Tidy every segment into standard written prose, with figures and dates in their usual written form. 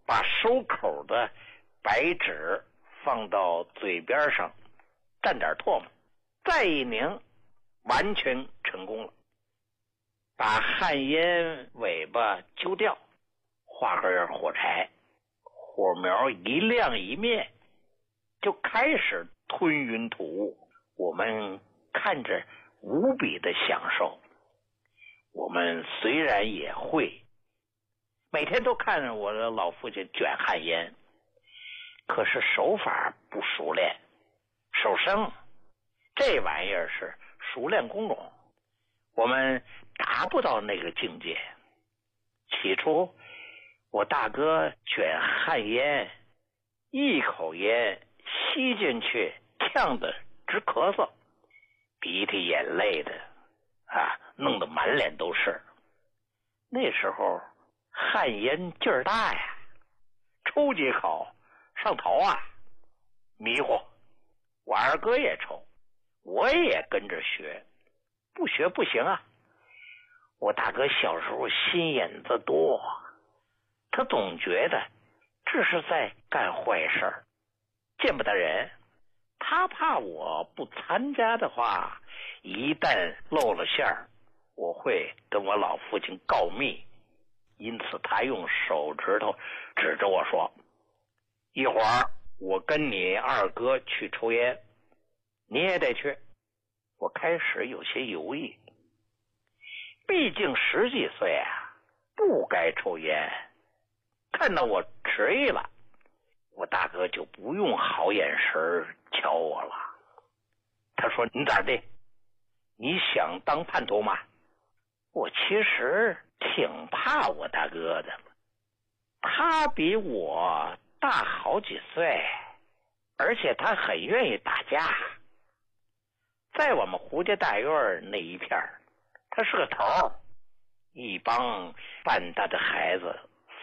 把收口的白纸放到嘴边上，蘸点唾沫，再一拧，完全成功了。把旱烟尾巴揪掉，画根火柴，火苗一亮一灭，就开始吞云吐雾。我们看着无比的享受。我们虽然也会，每天都看着我的老父亲卷旱烟，可是手法不熟练，手生这玩意儿是熟练工种，我们达不到那个境界。起初我大哥卷旱烟，一口烟吸进去，呛得直咳嗽，鼻涕眼泪的弄得满脸都是。那时候旱烟劲儿大呀，抽几口上头啊，迷糊。我二哥也抽，我也跟着学，不学不行啊。我大哥小时候心眼子多，他总觉得这是在干坏事儿，见不得人。他怕我不参加的话，一旦露了馅儿，我会跟我老父亲告密。因此他用手指头指着我说，一会儿我跟你二哥去抽烟，你也得去。我开始有些犹豫，毕竟10几岁啊，不该抽烟。看到我迟疑了，我大哥就不用好眼神瞧我了。他说，你咋的？你想当叛徒吗？我其实挺怕我大哥的，他比我大好几岁，而且他很愿意打架。在我们胡家大院那一片，他是个头，一帮半大的孩子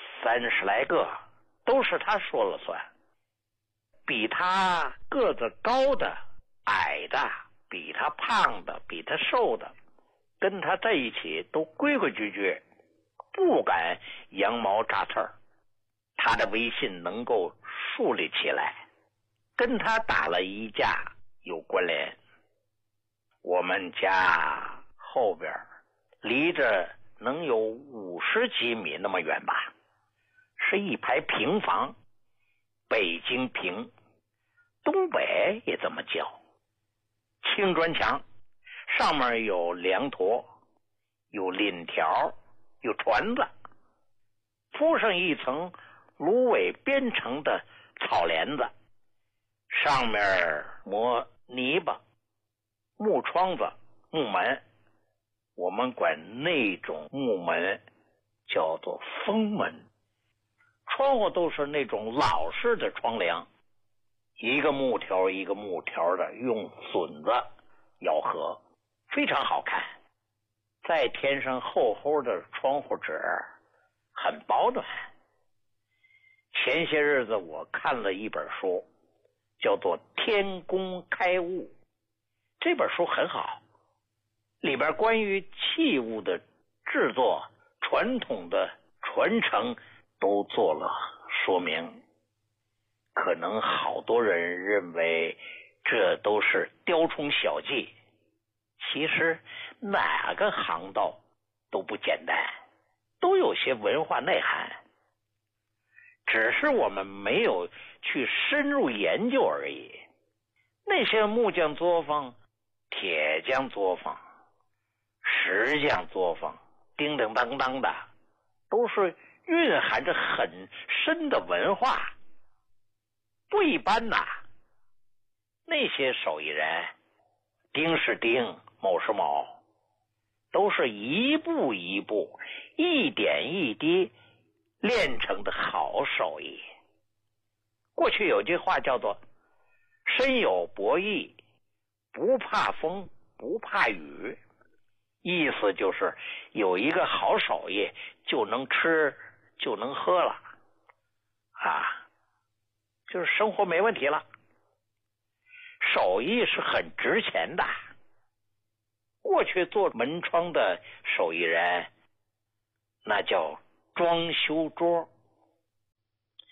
30来个，都是他说了算。比他个子高的、矮的，比他胖的、比他瘦的，跟他在一起都规规矩矩，不敢羊毛扎刺儿。他的威信能够树立起来，跟他打了一架有关联。我们家后边离着能有50几米那么远吧，是一排平房，北京平，东北也这么叫。青砖墙，上面有梁坨，有檩条，有船子，铺上一层芦苇编成的草帘子，上面磨泥巴，木窗子、木门，我们管那种木门叫做封门。窗户都是那种老式的窗梁，一个木条一个木条的用榫子咬合，非常好看。再添上厚厚的窗户纸，很保暖。前些日子我看了一本书，叫做《天工开物》，这本书很好，里边关于器物的制作、传统的传承都做了说明。可能好多人认为这都是雕虫小技，其实哪个行当都不简单，都有些文化内涵，只是我们没有去深入研究而已。那些木匠作坊、铁匠作坊、石匠作坊，叮叮当当的，都是蕴含着很深的文化，不一般呐。那些手艺人，丁是丁，卯是卯，都是一步一步、一点一滴练成的好手艺。过去有句话叫做身有博弈，不怕风，不怕雨，意思就是有一个好手艺就能吃就能喝了就是生活没问题了。手艺是很值钱的。过去做门窗的手艺人，那叫装修桌，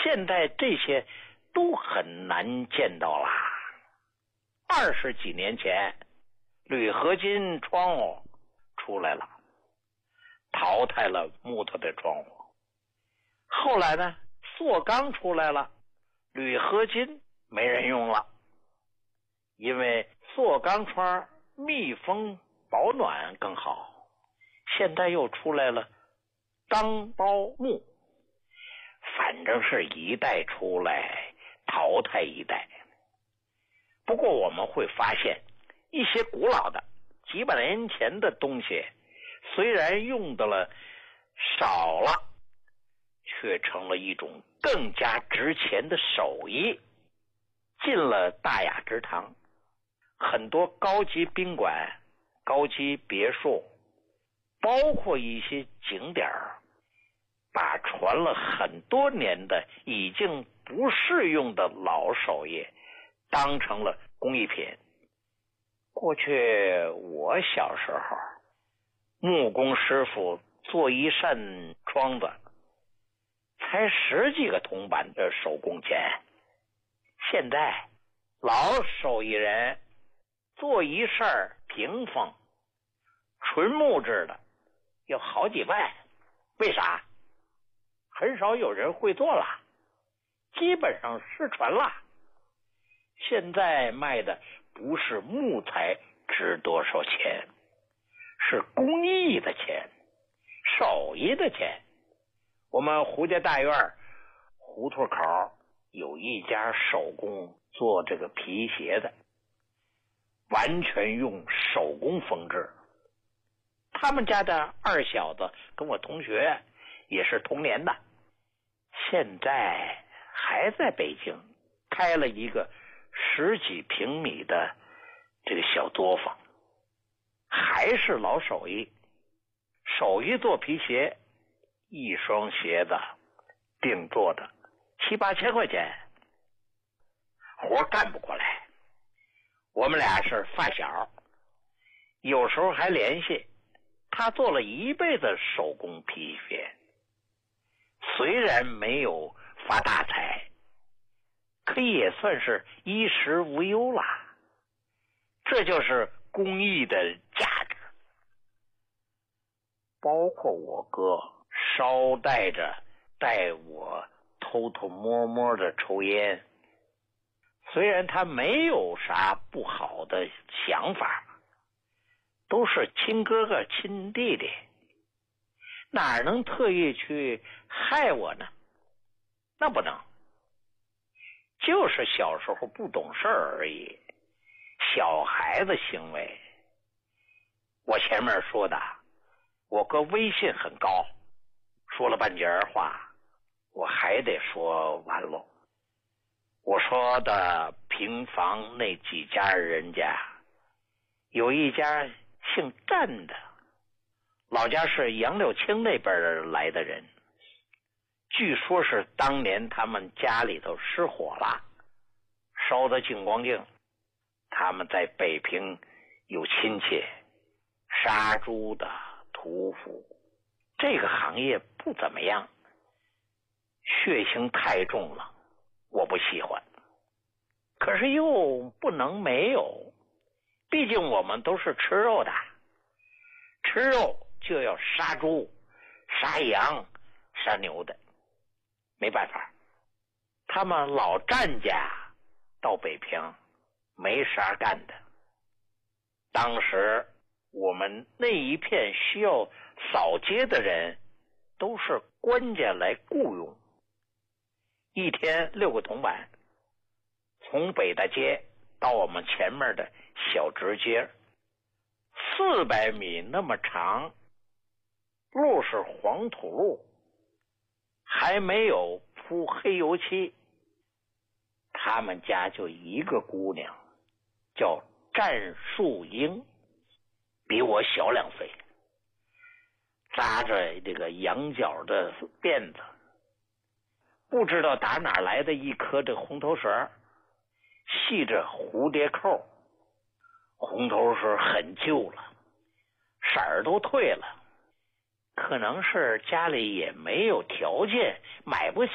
现在这些都很难见到啦。20几年前，铝合金窗户出来了，淘汰了木头的窗户。后来呢，塑钢出来了，铝合金没人用了，因为塑钢窗密封保暖更好。现在又出来了钢包木，反正是一代出来淘汰一代。不过我们会发现，一些古老的几百年前的东西，虽然用的了少了，却成了一种更加值钱的手艺，进了大雅之堂。很多高级宾馆、高级别墅，包括一些景点，把传了很多年的已经不适用的老手艺当成了工艺品。过去我小时候，木工师傅做一扇窗子才10几个铜板的手工钱，现在老手艺人做一扇屏风纯木质的要好几万。为啥？很少有人会做了，基本上失传了。现在卖的不是木材值多少钱，是工艺的钱，手艺的钱。我们胡家大院胡同口有一家手工做这个皮鞋的，完全用手工缝制。他们家的二小子跟我同学，也是同年的，现在还在北京开了一个10几平米的这个小作坊，还是老手艺。手艺做皮鞋，一双鞋子定做的7、8千块钱，活干不过来。我们俩是发小，有时候还联系。他做了一辈子手工皮鞋，虽然没有发大财，可也算是衣食无忧了。这就是工艺的价值。包括我哥捎带我偷偷摸摸的抽烟，虽然他没有啥不好的想法，都是亲哥哥亲弟弟，哪能特意去害我呢？那不能，就是小时候不懂事而已，小孩子行为。我前面说的，我哥威信很高，说了半截话，我还得说完喽。我说的平房那几家人家，有一家姓战的，老家是杨柳青那边来的人，据说是当年他们家里头失火了，烧得净光净。他们在北平有亲戚，杀猪的、屠夫，这个行业不怎么样，血腥太重了，我不喜欢。可是又不能没有，毕竟我们都是吃肉的，吃肉就要杀猪、杀羊、杀牛的，没办法。他们老战家到北平没啥干的，当时我们那一片需要扫街的人都是官家来雇佣，一天6个铜板，从北大街到我们前面的小直街，400米那么长，路是黄土路，还没有铺黑油漆。他们家就一个姑娘，叫战树英，比我小2岁，扎着这个羊角的辫子，不知道打哪来的一颗这红头绳，系着蝴蝶扣，红头绳很旧了，色儿都褪了，可能是家里也没有条件买不起